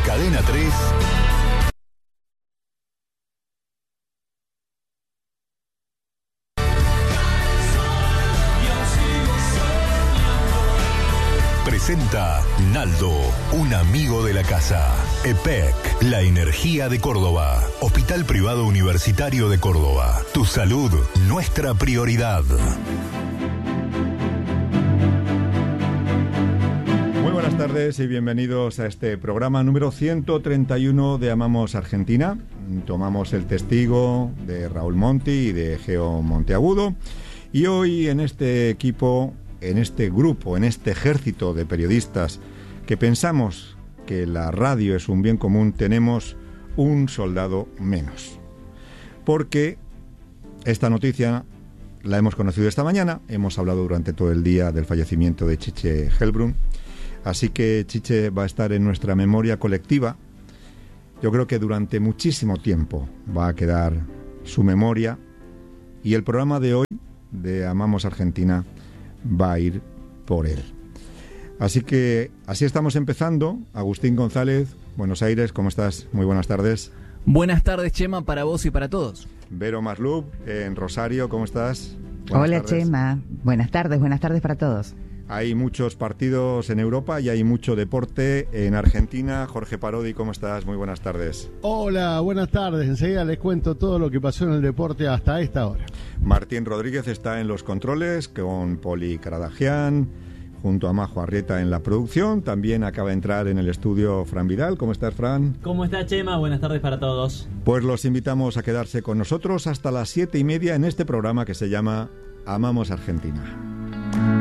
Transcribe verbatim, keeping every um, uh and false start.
Cadena tres. Presenta Naldo, un amigo de la casa. E P E C, la energía de Córdoba. Hospital Privado Universitario de Córdoba. Tu salud, nuestra prioridad. Muy buenas tardes y bienvenidos a este programa número ciento treinta y uno de Amamos Argentina. Tomamos el testigo de Raúl Monti y de Geo Monteagudo. Y hoy en este equipo, en este grupo, en este ejército de periodistas que pensamos que la radio es un bien común, tenemos un soldado menos. Porque esta noticia la hemos conocido esta mañana, hemos hablado durante todo el día del fallecimiento de Chiche Hellbrunn, así que Chiche va a estar en nuestra memoria colectiva. Yo creo que durante muchísimo tiempo va a quedar su memoria, y el programa de hoy de Amamos Argentina va a ir por él. Así que así estamos empezando. Agustín González, Buenos Aires, ¿cómo estás? Muy buenas tardes. Buenas tardes, Chema, para vos y para todos. Vero Maslub, en Rosario, ¿cómo estás? Buenas Hola, tardes. Chema. Buenas tardes, buenas tardes para todos. Hay muchos partidos en Europa y hay mucho deporte en Argentina. Jorge Parodi, ¿cómo estás? Muy buenas tardes. Hola, buenas tardes. Enseguida les cuento todo lo que pasó en el deporte hasta esta hora. Martín Rodríguez está en los controles con Poli Karadagian, junto a Majo Arrieta en la producción. También acaba de entrar en el estudio Fran Vidal. ¿Cómo estás, Fran? ¿Cómo está, Chema? Buenas tardes para todos. Pues los invitamos a quedarse con nosotros hasta las siete y media en este programa que se llama Amamos Argentina.